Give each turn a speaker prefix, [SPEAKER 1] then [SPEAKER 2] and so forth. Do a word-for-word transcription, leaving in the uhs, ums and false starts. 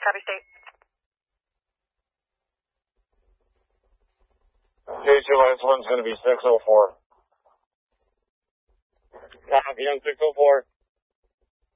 [SPEAKER 1] Copy state.
[SPEAKER 2] K two minus one's going to be six oh four. Copy on six oh four.